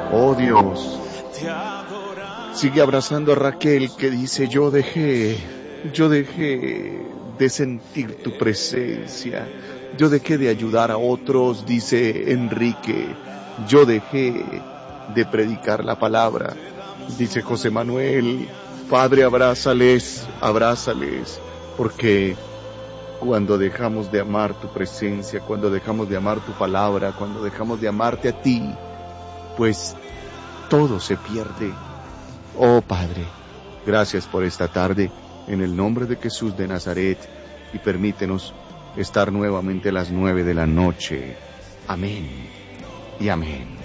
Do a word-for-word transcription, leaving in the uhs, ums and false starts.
Oh Dios, sigue abrazando a Raquel que dice, yo dejé, yo dejé de sentir tu presencia, yo dejé de ayudar a otros, dice Enrique, yo dejé de predicar la palabra, dice José Manuel, Padre, abrázales, abrázales, porque cuando dejamos de amar tu presencia, cuando dejamos de amar tu palabra, cuando dejamos de amarte a ti, pues todo se pierde. Oh Padre, gracias por esta tarde, en el nombre de Jesús de Nazaret, y permítenos estar nuevamente a las nueve de la noche. Amén y amén.